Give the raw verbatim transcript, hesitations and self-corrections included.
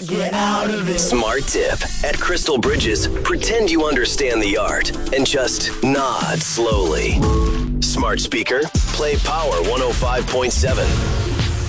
Get out of it. Smart tip. At Crystal Bridges, pretend you understand the art and just nod slowly. Smart speaker, play Power one oh five point seven.